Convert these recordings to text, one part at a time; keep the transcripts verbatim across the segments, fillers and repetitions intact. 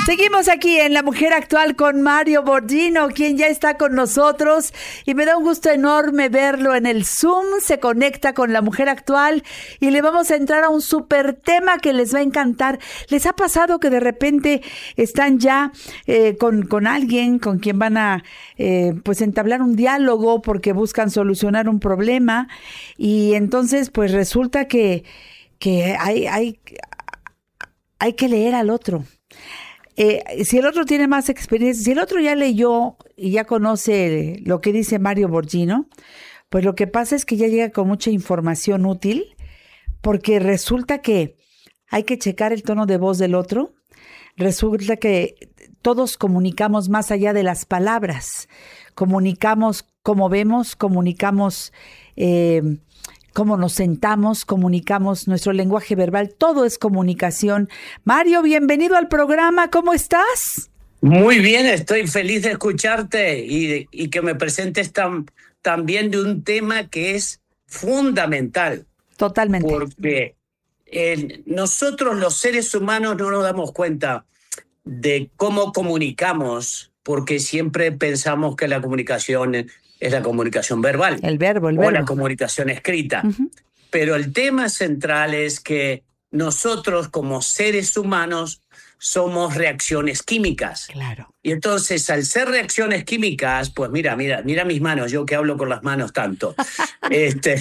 Seguimos aquí en La Mujer Actual con Mario Borghino, quien ya está con nosotros y me da un gusto enorme verlo en el Zoom. Se conecta con La Mujer Actual y le vamos a entrar a un súper tema que les va a encantar. ¿Les ha pasado que de repente están ya eh, con, con alguien con quien van a eh, pues entablar un diálogo porque buscan solucionar un problema y entonces pues resulta que, que hay, hay, hay que leer al otro? Eh, si el otro tiene más experiencia, si el otro ya leyó y ya conoce lo que dice Mario Borghino, pues lo que pasa es que ya llega con mucha información útil, porque resulta que hay que checar el tono de voz del otro, resulta que todos comunicamos más allá de las palabras, comunicamos cómo vemos, comunicamos eh, cómo nos sentamos, comunicamos nuestro lenguaje verbal, todo es comunicación. Mario, bienvenido al programa, ¿cómo estás? Muy bien, estoy feliz de escucharte y, y que me presentes tan, también de un tema que es fundamental. Totalmente. Porque eh, nosotros los seres humanos no nos damos cuenta de cómo comunicamos, porque siempre pensamos que la comunicación es la comunicación verbal. El verbo, el o verbo. la comunicación escrita. Uh-huh. Pero el tema central es que nosotros como seres humanos somos reacciones químicas. Claro. Y entonces, al ser reacciones químicas, pues mira, mira, mira mis manos, yo que hablo con las manos tanto. este,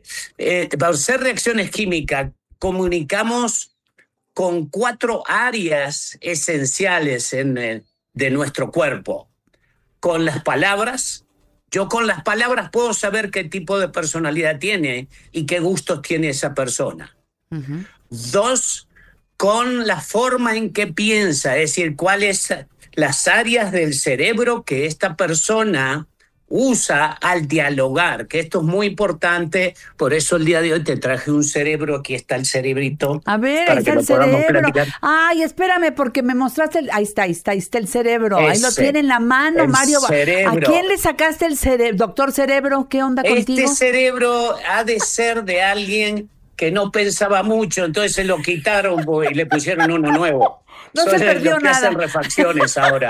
eh, al ser reacciones químicas, comunicamos con cuatro áreas esenciales en el, de nuestro cuerpo. Con las palabras. Yo con las palabras puedo saber qué tipo de personalidad tiene y qué gustos tiene esa persona. Uh-huh. Dos, con la forma en que piensa, es decir, cuáles las áreas del cerebro que esta persona usa al dialogar, que esto es muy importante, por eso el día de hoy te traje un cerebro, aquí está el cerebrito. A ver, para ahí que está lo el cerebro. Platicar. Ay, espérame, porque me mostraste, el... ahí está, ahí está, ahí está el cerebro, Ese, ahí lo tiene en la mano, el Mario. Cerebro. ¿A quién le sacaste el cerebro? Doctor Cerebro, ¿qué onda este contigo? Este cerebro ha de ser de alguien que no pensaba mucho, entonces se lo quitaron y le pusieron uno nuevo. No Son se perdió los que nada. hacen refacciones ahora.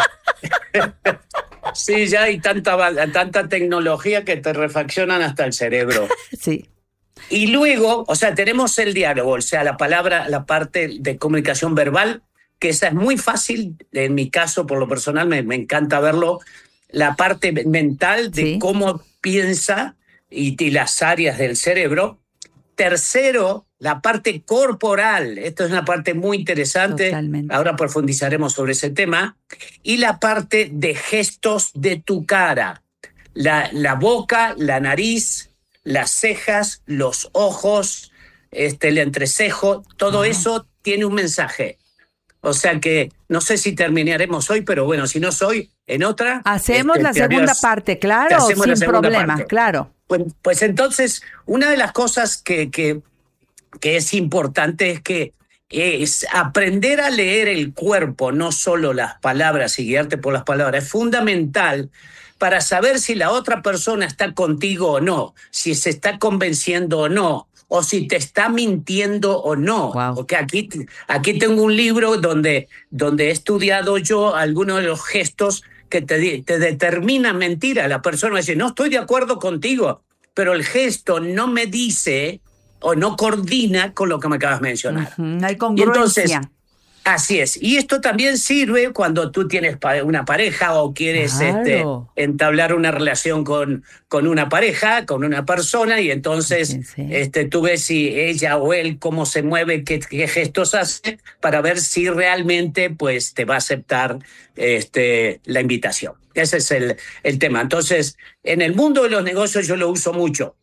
Sí, ya hay tanta, tanta tecnología que te refaccionan hasta el cerebro. Sí. Y luego, o sea, tenemos el diálogo, o sea, la palabra, la parte de comunicación verbal, que esa es muy fácil, en mi caso, por lo personal, me, me encanta verlo, la parte mental de sí. cómo piensa y, y las áreas del cerebro. Tercero, la parte corporal. Esto es una parte muy interesante. Totalmente. Ahora profundizaremos sobre ese tema. Y la parte de gestos de tu cara. La, la boca, la nariz, las cejas, los ojos, este, el entrecejo. Todo uh-huh. eso tiene un mensaje. O sea que no sé si terminaremos hoy, pero bueno, si no soy, en otra... Hacemos este, la segunda harás, parte, claro, sin problema, parte. claro. Pues, pues entonces, una de las cosas que, que, que es importante es que es aprender a leer el cuerpo, no solo las palabras y guiarte por las palabras, es fundamental para saber si la otra persona está contigo o no, si se está convenciendo o no, o si te está mintiendo o no. Wow. Porque aquí, aquí tengo un libro donde, donde he estudiado yo algunos de los gestos que te, te determina mentira. La persona dice, no estoy de acuerdo contigo, pero el gesto no me dice o no coordina con lo que me acabas de mencionar. Uh-huh. Hay congruencia. Y entonces, así es. Y esto también sirve cuando tú tienes una pareja o quieres claro. este, entablar una relación con, con una pareja, con una persona, y entonces sí, sí. Este, tú ves si ella o él cómo se mueve, qué, qué gestos hace, para ver si realmente pues, te va a aceptar este, la invitación. Ese es el, el tema. Entonces, en el mundo de los negocios yo lo uso mucho.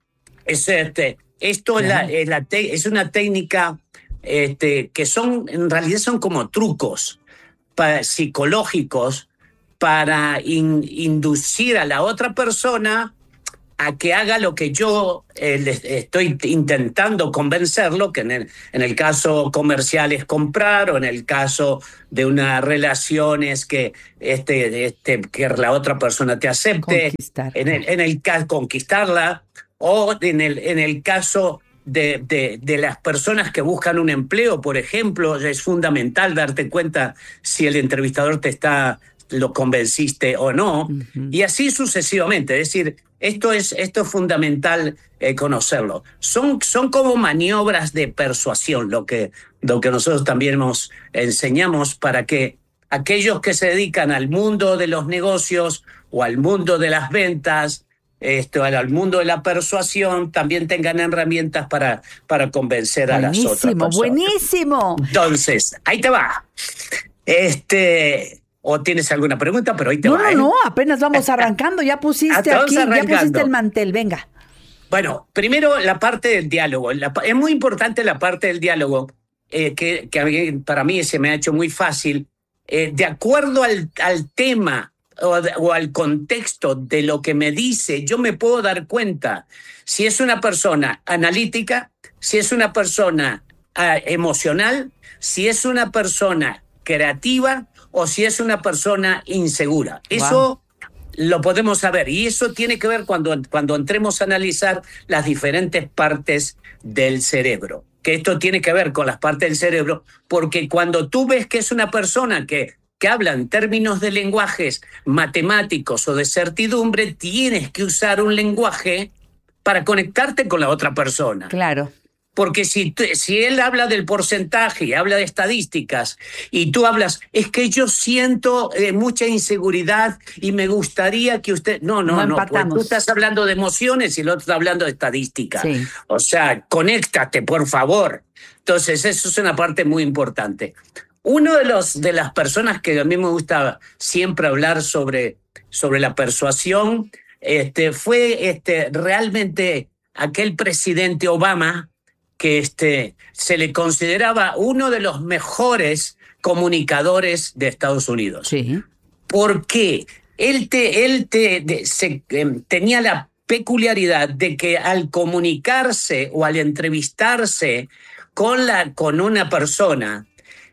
Es, este, esto claro. es, la, es, la te, es una técnica... Este, que son, en realidad son como trucos para, psicológicos para in, inducir a la otra persona a que haga lo que yo eh, estoy intentando convencerlo, que en el, en el caso comercial es comprar, o en el caso de una relación es que, este, este, que la otra persona te acepte, Conquistar. en el, en el caso conquistarla, o en el, en el caso de, de, de las personas que buscan un empleo, por ejemplo, es fundamental darte cuenta si el entrevistador te está, lo convenciste o no, uh-huh. y así sucesivamente. Es decir, esto es, esto es fundamental eh, conocerlo. Son, son como maniobras de persuasión, lo que, lo que nosotros también nos enseñamos para que aquellos que se dedican al mundo de los negocios o al mundo de las ventas, esto, al mundo de la persuasión, también tengan herramientas para, para convencer buenísimo, a las otras personas. Buenísimo, buenísimo. Entonces, ahí te va. Este, o tienes alguna pregunta, pero ahí te no, va. No, ¿eh? no, apenas vamos arrancando. Ya pusiste aquí, arrancando. Ya pusiste el mantel, venga. Bueno, primero la parte del diálogo. La, es muy importante la parte del diálogo, eh, que, que a mí, para mí se me ha hecho muy fácil. Eh, de acuerdo al, al tema o, de, o al contexto de lo que me dice, yo me puedo dar cuenta si es una persona analítica, si es una persona uh, emocional, si es una persona creativa o si es una persona insegura. Wow. Eso lo podemos saber y eso tiene que ver cuando, cuando entremos a analizar las diferentes partes del cerebro. Que esto tiene que ver con las partes del cerebro, porque cuando tú ves que es una persona que, que habla en términos de lenguajes matemáticos o de certidumbre, tienes que usar un lenguaje para conectarte con la otra persona. Claro. Porque si, si él habla del porcentaje y habla de estadísticas y tú hablas, es que yo siento eh, mucha inseguridad y me gustaría que usted... No, no, no, no pues tú estás hablando de emociones y el otro está hablando de estadísticas. Sí. O sea, conéctate, por favor. Entonces, eso es una parte muy importante. Uno de, los, de las personas que a mí me gusta siempre hablar sobre, sobre la persuasión este, fue este, realmente aquel presidente Obama, que este, se le consideraba uno de los mejores comunicadores de Estados Unidos. Sí. ¿Por qué? Él, te, él te, de, se, eh, tenía la peculiaridad de que al comunicarse o al entrevistarse con, la, con una persona,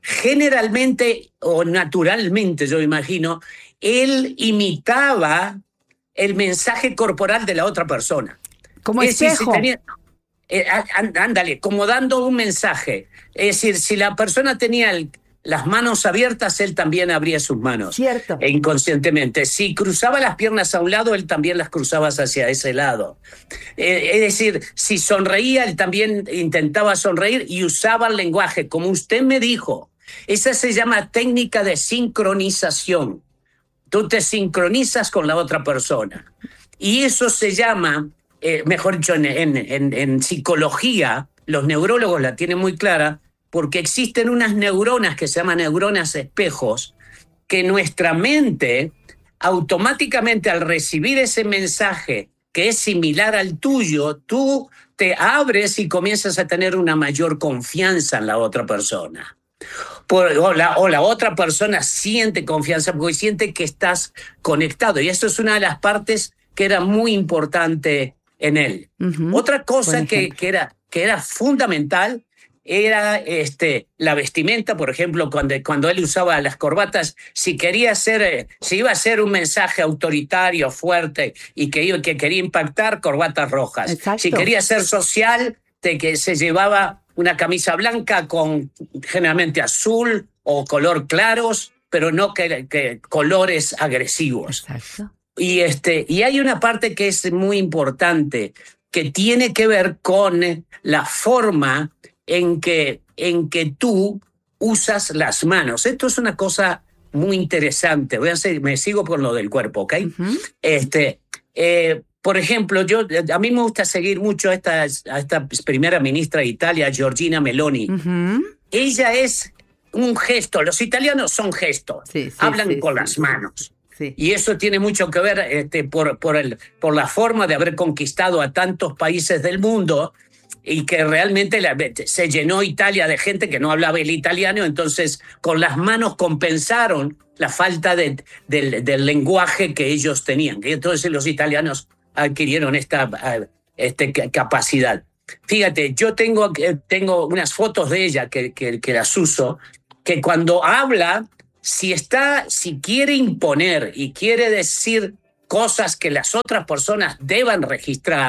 generalmente o naturalmente, yo imagino, él imitaba el mensaje corporal de la otra persona. Como es espejo. Decir, si tenía, Eh, ándale, como dando un mensaje. Es decir, si la persona tenía el, las manos abiertas, él también abría sus manos. Cierto. E inconscientemente. Si cruzaba las piernas a un lado, él también las cruzaba hacia ese lado. Eh, es decir, si sonreía, él también intentaba sonreír y usaba el lenguaje, como usted me dijo. Esa se llama técnica de sincronización. Tú te sincronizas con la otra persona. Y eso se llama... Eh, mejor dicho, en, en, en, en psicología, los neurólogos la tienen muy clara, porque existen unas neuronas que se llaman neuronas espejos, que nuestra mente, automáticamente al recibir ese mensaje que es similar al tuyo, tú te abres y comienzas a tener una mayor confianza en la otra persona. Por, o, la, o la otra persona siente confianza porque siente que estás conectado. Y eso es una de las partes que era muy importante en él. Uh-huh. Otra cosa que, que, era, que era fundamental era este, la vestimenta, por ejemplo, cuando, cuando él usaba las corbatas, si quería hacer, si iba a hacer un mensaje autoritario, fuerte y que, que quería impactar, corbatas rojas. Exacto. Si quería ser social, de que se llevaba una camisa blanca con generalmente azul o color claros, pero no que, que colores agresivos. Exacto. Y, este, y hay una parte que es muy importante, que tiene que ver con la forma en que, en que tú usas las manos. Esto es una cosa muy interesante. Voy a hacer, me sigo por lo del cuerpo, ¿ok? Uh-huh. Este, eh, por ejemplo, yo, a mí me gusta seguir mucho a esta, a esta primera ministra de Italia, Giorgia Meloni. Uh-huh. Ella es un gesto. Los italianos son gestos. Sí, sí, hablan sí, con sí, las sí. manos. Sí. Y eso tiene mucho que ver este, por, por, el, por la forma de haber conquistado a tantos países del mundo y que realmente la, se llenó Italia de gente que no hablaba el italiano, entonces con las manos compensaron la falta de, del, del lenguaje que ellos tenían. Y entonces los italianos adquirieron esta, esta capacidad. Fíjate, yo tengo, tengo unas fotos de ella que, que, que las uso, que cuando habla... Si está, si quiere imponer y quiere decir cosas que las otras personas deban registrar,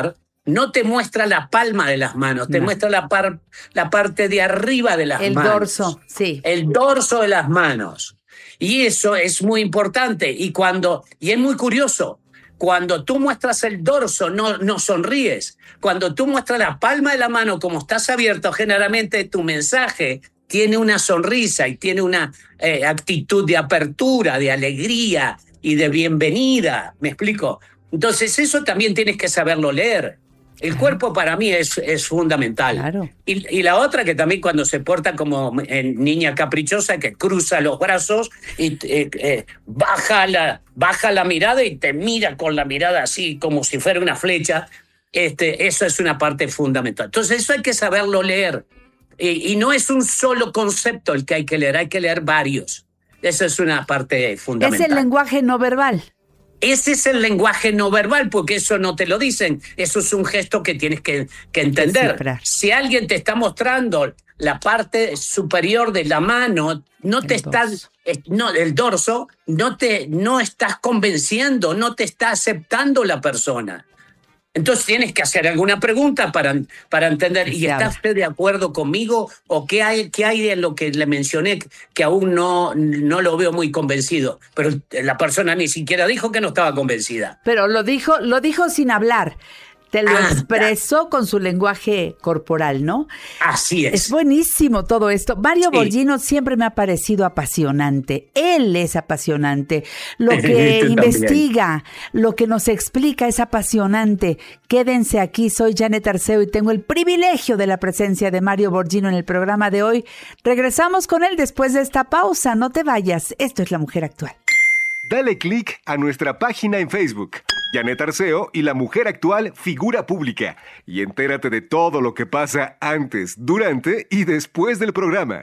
no te muestra la palma de las manos, te no. muestra la, par, la parte de arriba de las el manos. El dorso, sí. El dorso de las manos. Y eso es muy importante. Y, cuando, y es muy curioso, cuando tú muestras el dorso, no, no sonríes. Cuando tú muestras la palma de la mano, como estás abierto, generalmente tu mensaje tiene una sonrisa y tiene una eh, actitud de apertura, de alegría y de bienvenida. ¿Me explico? Entonces eso también tienes que saberlo leer. El claro. cuerpo para mí es, es fundamental. Claro. Y, y la otra que también cuando se porta como eh, niña caprichosa, que cruza los brazos y eh, eh, baja, la, baja la mirada y te mira con la mirada así como si fuera una flecha, este, eso es una parte fundamental. Entonces eso hay que saberlo leer. Y, y no es un solo concepto el que hay que leer, hay que leer varios. Esa es una parte fundamental. Es el lenguaje no verbal. Ese es el lenguaje no verbal, porque eso no te lo dicen. Eso es un gesto que tienes que, que entender. Si alguien te está mostrando la parte superior de la mano, no te estás, no, el dorso, no te, no estás convenciendo, no te está aceptando la persona. Entonces tienes que hacer alguna pregunta para, para entender. ¿Y está usted de acuerdo conmigo? ¿O qué hay, qué hay en lo que le mencioné que aún no, no lo veo muy convencido? Pero la persona ni siquiera dijo que no estaba convencida. Pero lo dijo, lo dijo sin hablar. Te lo ah, expresó con su lenguaje corporal, ¿no? Así es. Es buenísimo todo esto. Mario sí. Borghino siempre me ha parecido apasionante. Él es apasionante. Lo que investiga, lo que nos explica es apasionante. Quédense aquí, soy Janet Arceo y tengo el privilegio de la presencia de Mario Borghino en el programa de hoy. Regresamos con él después de esta pausa. No te vayas. Esto es La Mujer Actual. Dale click a nuestra página en Facebook, Janet Arceo y La Mujer Actual, figura pública, y entérate de todo lo que pasa antes, durante y después del programa.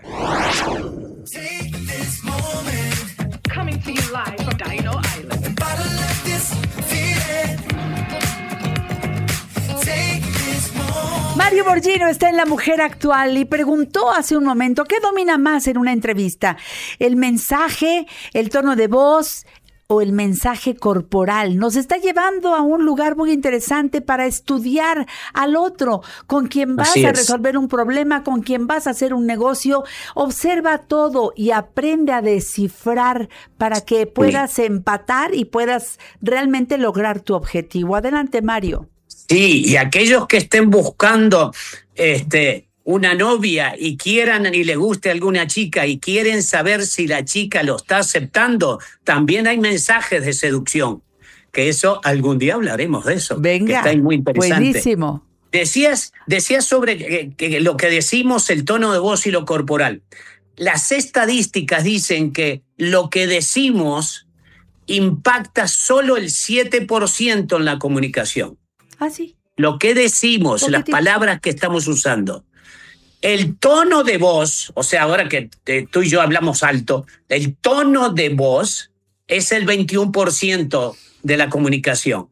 Mario Borghino está en La Mujer Actual y preguntó hace un momento ¿qué domina más en una entrevista? ¿El mensaje, el tono de voz o el mensaje corporal? Nos está llevando a un lugar muy interesante para estudiar al otro, con quien vas a resolver un problema, con quien vas a hacer un negocio. Observa todo y aprende a descifrar para que puedas sí. empatar y puedas realmente lograr tu objetivo. Adelante, Mario. Sí, y aquellos que estén buscando este, una novia y quieran y le guste alguna chica y quieren saber si la chica lo está aceptando, también hay mensajes de seducción, que eso algún día hablaremos de eso. Venga, que está muy interesante. Buenísimo. Decías, decías sobre que, que lo que decimos, el tono de voz y lo corporal. Las estadísticas dicen que lo que decimos impacta solo el siete por ciento en la comunicación. Ah, sí. Lo que decimos, Poquitito. Las palabras que estamos usando. El tono de voz, o sea, ahora que eh, tú y yo hablamos alto, el tono de voz es el veintiuno por ciento de la comunicación.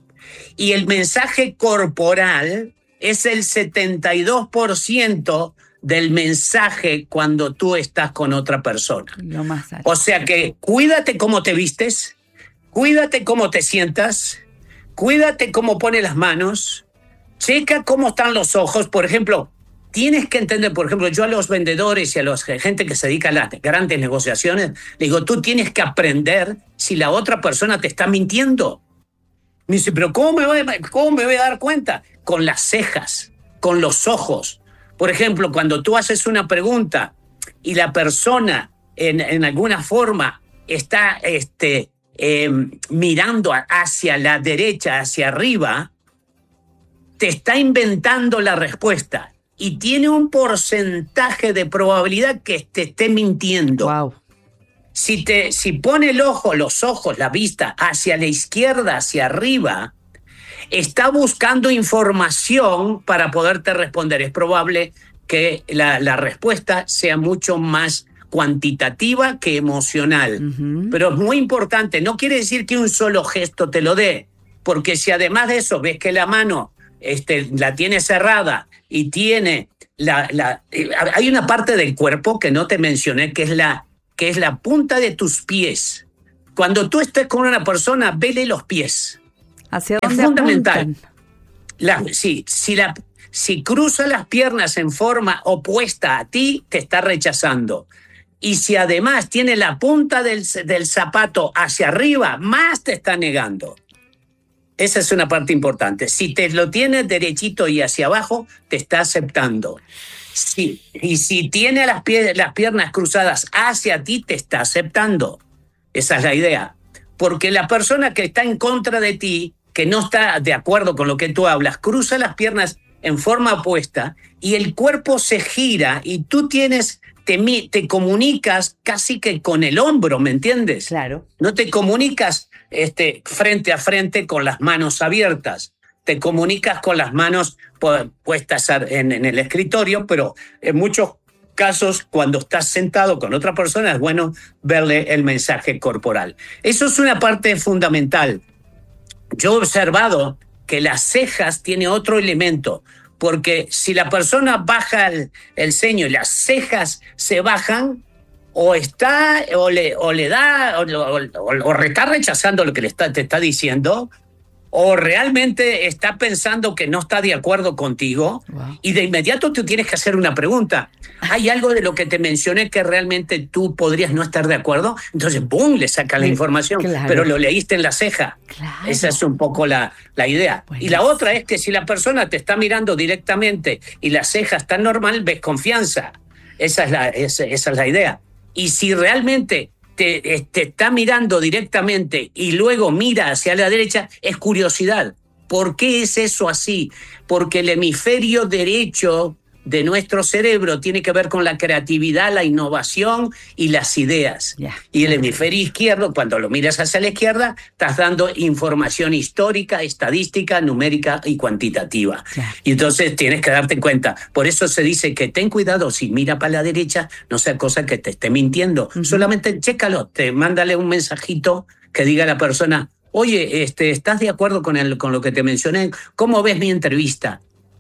Y el mensaje corporal es el setenta y dos por ciento del mensaje cuando tú estás con otra persona. Lo más alto. O sea que cuídate cómo te vistes, cuídate cómo te sientas, cuídate cómo pone las manos, checa cómo están los ojos. Por ejemplo, tienes que entender, por ejemplo, yo a los vendedores y a la gente que se dedica a las grandes negociaciones, le digo, tú tienes que aprender si la otra persona te está mintiendo. Me dice, pero ¿cómo me voy a, cómo me voy a dar cuenta? Con las cejas, con los ojos. Por ejemplo, cuando tú haces una pregunta y la persona en, en alguna forma está... este Eh, mirando hacia la derecha, hacia arriba, te está inventando la respuesta y tiene un porcentaje de probabilidad que te esté mintiendo. Wow. Si, te, si pone el ojo, los ojos, la vista hacia la izquierda, hacia arriba, está buscando información para poderte responder. Es probable que la, la respuesta sea mucho más cuantitativa que emocional. Uh-huh. Pero es muy importante. No quiere decir que un solo gesto te lo dé, porque si además de eso ves que la mano este, la tiene cerrada y tiene la, la... Hay una parte del cuerpo que no te mencioné, que es la, que es la punta de tus pies. Cuando tú estés con una persona, vele los pies. ¿Hacia dónde es fundamental. Apuntan? La, sí, si, la, si cruza las piernas en forma opuesta a ti, te está rechazando. Y si además tiene la punta del, del zapato hacia arriba, más te está negando. Esa es una parte importante. Si te lo tienes derechito y hacia abajo, te está aceptando. Sí, y si tiene las, pie- las piernas cruzadas hacia ti, te está aceptando. Esa es la idea. Porque la persona que está en contra de ti, que no está de acuerdo con lo que tú hablas, cruza las piernas en forma opuesta y el cuerpo se gira y tú tienes, te, te comunicas casi que con el hombro, ¿me entiendes? Claro. No te comunicas este, frente a frente con las manos abiertas. Te comunicas con las manos puestas en, en el escritorio, pero en muchos casos, cuando estás sentado con otra persona, es bueno verle el mensaje corporal. Eso es una parte fundamental. Yo he observado que las cejas tiene otro elemento, porque si la persona baja el, el ceño y las cejas se bajan, o está, o le, o le da, o, o, o, o está rechazando lo que le está, te está diciendo, o realmente está pensando que no está de acuerdo contigo, wow. Y de inmediato tú tienes que hacer una pregunta. ¿Hay algo de lo que te mencioné que realmente tú podrías no estar de acuerdo? Entonces, ¡pum!, le saca la información, claro. Pero lo leíste en la ceja. Claro. Esa es un poco la, la idea. Bueno, y la otra es que si la persona te está mirando directamente y la ceja está normal, ves confianza. Esa es la, esa, esa es la idea. Y si realmente Te, te está mirando directamente y luego mira hacia la derecha, es curiosidad. ¿Por qué es eso así? Porque el hemisferio derecho de nuestro cerebro tiene que ver con la creatividad, la innovación y las ideas. Yeah. Y el hemisferio izquierdo, cuando lo miras hacia la izquierda, estás dando información histórica, estadística, numérica y cuantitativa. Yeah. Y entonces tienes que darte cuenta. Por eso se dice que ten cuidado si mira para la derecha, no sea cosa que te esté mintiendo. Uh-huh. Solamente chécalo, te mándale un mensajito que diga a la persona, oye, este, ¿estás de acuerdo con, el, con lo que te mencioné? ¿Cómo ves mi entrevista?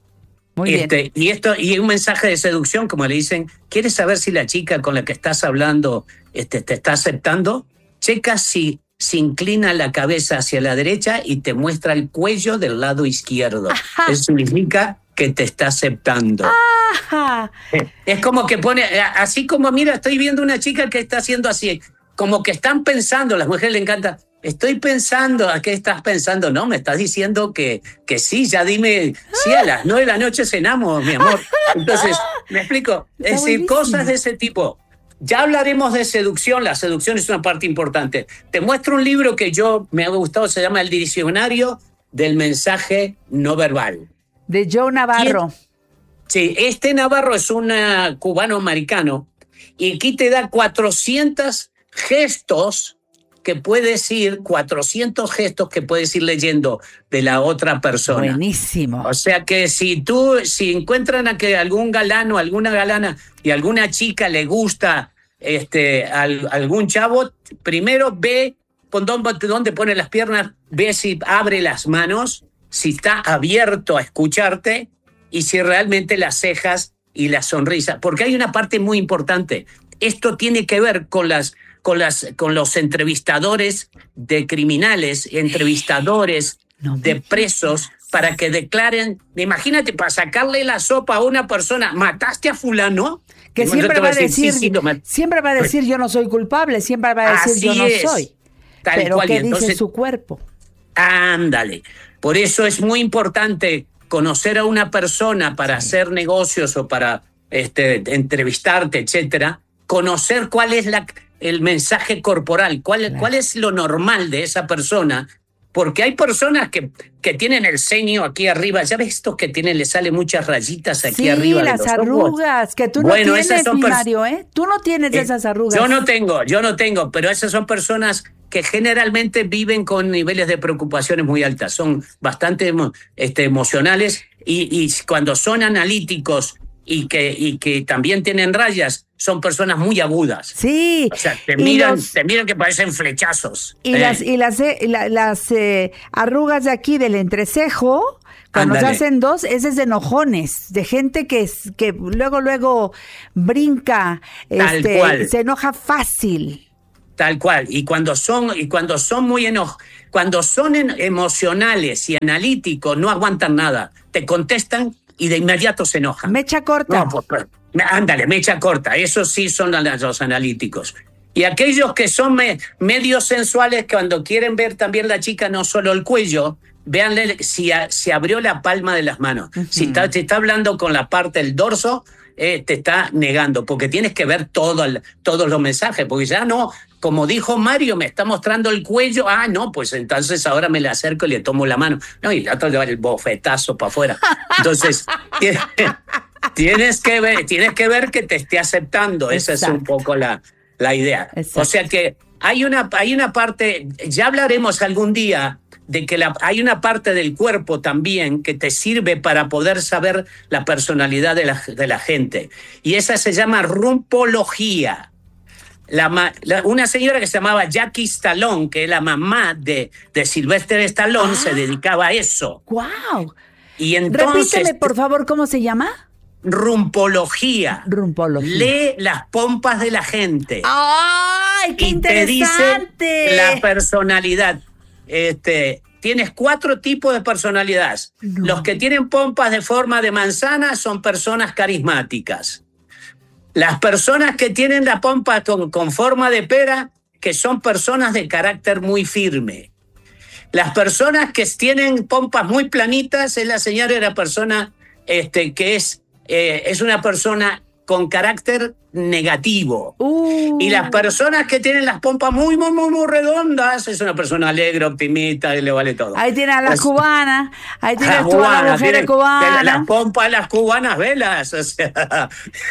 Muy este, bien. Y esto y un mensaje de seducción, como le dicen, ¿quieres saber si la chica con la que estás hablando este, te está aceptando? Checa si se inclina la cabeza hacia la derecha y te muestra el cuello del lado izquierdo. Ajá. Eso significa que te está aceptando. Ajá. Es como que pone, así como, mira, estoy viendo una chica que está haciendo así, como que están pensando, a las mujeres les encanta. Estoy pensando, ¿a qué estás pensando? No, me estás diciendo que, que sí, ya dime, sí, a las nueve de la noche cenamos, mi amor. Entonces, ¿me explico? Está es decir, buenísimo. Cosas de ese tipo. Ya hablaremos de seducción, la seducción es una parte importante. Te muestro un libro que yo me ha gustado, se llama El Diccionario del Mensaje No Verbal. De Joe Navarro. Sí, este Navarro es un cubano-americano y aquí te da cuatrocientos gestos que puedes ir, cuatrocientos gestos que puedes ir leyendo de la otra persona. Buenísimo. O sea que si tú, si encuentran a que algún galano, alguna galana y alguna chica le gusta este, al, algún chavo, primero ve con dónde, dónde pone las piernas, ve si abre las manos, si está abierto a escucharte y si realmente las cejas y la sonrisa. Porque hay una parte muy importante. Esto tiene que ver con las Con, las, con los entrevistadores de criminales, entrevistadores no, de presos, para que declaren, imagínate, para sacarle la sopa a una persona, ¿mataste a fulano? Que siempre va a decir, sí, sí, no, siempre va a decir yo no soy culpable, siempre va a decir así yo no es, soy. Tal Pero cual. ¿qué Entonces, dice su cuerpo? Ándale. Por eso es muy importante conocer a una persona para sí. hacer negocios o para este, entrevistarte, etcétera, conocer cuál es la... el mensaje corporal, cuál, claro. cuál es lo normal de esa persona, porque hay personas que, que tienen el ceño aquí arriba, ya ves estos que tienen, le salen muchas rayitas aquí sí, arriba de las los arrugas, ojos. Que tú bueno, no tienes, son mi pers- Mario, ¿eh? Tú no tienes eh, esas arrugas. Yo no tengo, yo no tengo, pero esas son personas que generalmente viven con niveles de preocupaciones muy altas, son bastante este, emocionales y, y cuando son analíticos y que, y que también tienen rayas, son personas muy agudas. Sí. O sea, te miran, los, te miran que parecen flechazos. Y eh. las, y las, y la, las eh, arrugas de aquí del entrecejo, cuando Andale. se hacen dos, ese es de enojones, de gente que, que luego, luego brinca, este, se enoja fácil. Tal cual. Y cuando son, y cuando son muy enojados, cuando son en, emocionales y analíticos, no aguantan nada. Te contestan y de inmediato se enojan. Mecha corta. No, pues, pues, ándale, mecha corta. Esos sí son los analíticos. Y aquellos que son me, medios sensuales, que cuando quieren ver también la chica, no solo el cuello, véanle si a, se abrió la palma de las manos. Uh-huh. Si está, te está hablando con la parte del dorso, eh, te está negando, porque tienes que ver todo el, todos los mensajes, porque ya no, como dijo Mario, me está mostrando el cuello, ah, no, pues entonces ahora me le acerco y le tomo la mano. No, y el otro le va el bofetazo para afuera. Entonces, tienes que ver, tienes que ver que te esté aceptando. Esa es un poco la... la idea. Exacto. O sea que hay una, hay una parte, ya hablaremos algún día de que la, hay una parte del cuerpo también que te sirve para poder saber la personalidad de la, de la gente. Y esa se llama rumpología. La, la, una señora que se llamaba Jackie Stallone, que es la mamá de, de Sylvester Stallone, ah, se dedicaba a eso. ¡Guau! Y entonces, repíteme, por favor, ¿cómo se llama? Rumpología. Rumpología. Lee las pompas de la gente. ¡Ay, qué y interesante! Te dice la personalidad. Este, tienes cuatro tipos de personalidades. No. Los que tienen pompas de forma de manzana son personas carismáticas. Las personas que tienen la pompa con, con forma de pera, que son personas de carácter muy firme. Las personas que tienen pompas muy planitas, es la señora de la persona este, que es Eh, es una persona con carácter negativo. Uh. Y las personas que tienen las pompas muy, muy, muy, muy redondas, es una persona alegre, optimista, y le vale todo. Ahí tienes a las cubanas, ahí tienes tú a las mujeres cubanas. Las pompas, las cubanas, velas. O sea,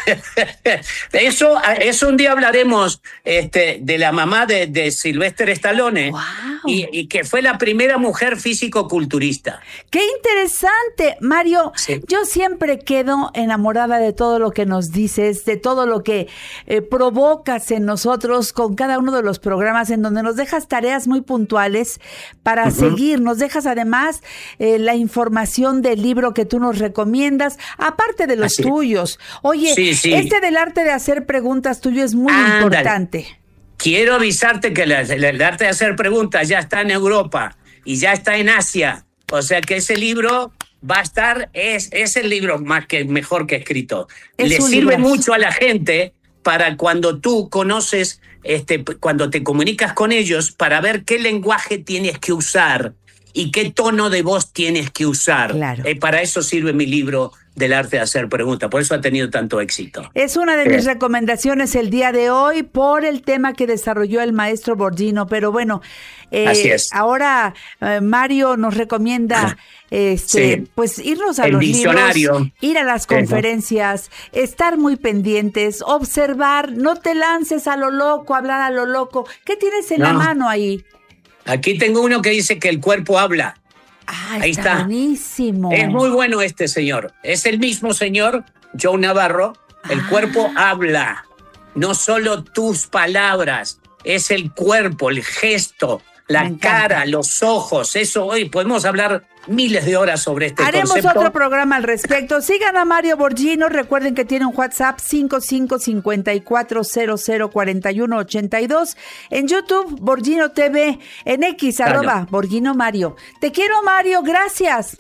eso, eso un día hablaremos este, de la mamá de, de Sylvester Stallone, wow. y, y que fue la primera mujer físico-culturista. ¡Qué interesante! Mario, sí. Yo siempre quedo enamorada de todo lo que nos dices, de todo lo que Eh, provocas en nosotros con cada uno de los programas, en donde nos dejas tareas muy puntuales para uh-huh. seguir, nos dejas además eh, la información del libro que tú nos recomiendas, aparte de los Así. tuyos. Oye, sí, sí. este del arte de hacer preguntas tuyo es muy Ándale. importante. Quiero avisarte que la, la, el arte de hacer preguntas ya está en Europa y ya está en Asia, o sea que ese libro va a estar, es, es el libro más que mejor que escrito. Es Le sirve libro. mucho a la gente para cuando tú conoces, este, cuando te comunicas con ellos, para ver qué lenguaje tienes que usar y qué tono de voz tienes que usar. Claro. Eh, para eso sirve mi libro del arte de hacer preguntas, por eso ha tenido tanto éxito. Es una de eh. mis recomendaciones el día de hoy por el tema que desarrolló el maestro Borghino, pero bueno, eh, Así es. ahora eh, Mario nos recomienda este, sí. pues irnos a el los diccionario. libros, ir a las conferencias, sí. estar muy pendientes, observar, no te lances a lo loco, hablar a lo loco. ¿Qué tienes en no. la mano ahí? Aquí tengo uno que dice que el cuerpo habla. Ah, Ahí está, está. Buenísimo. Es muy bueno este señor. Es el mismo señor, Joe Navarro. El ah. cuerpo habla. No solo tus palabras, es el cuerpo, el gesto, la cara, los ojos. Eso hoy podemos hablar miles de horas sobre este Haremos concepto. Haremos otro programa al respecto. Sigan a Mario Borghino. Recuerden que tiene un WhatsApp cinco cinco cinco cuatro cero cero cuatro uno ocho dos. En YouTube, Borghino T V. En X, claro. arroba Borghino Mario. Te quiero, Mario. Gracias.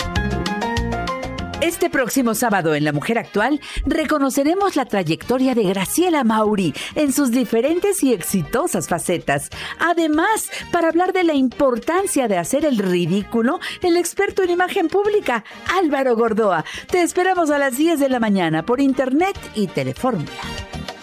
Este próximo sábado en La Mujer Actual reconoceremos la trayectoria de Graciela Mauri en sus diferentes y exitosas facetas. Además, para hablar de la importancia de hacer el ridículo, el experto en imagen pública, Álvaro Gordoa. Te esperamos a las diez de la mañana por internet y Telefórmula.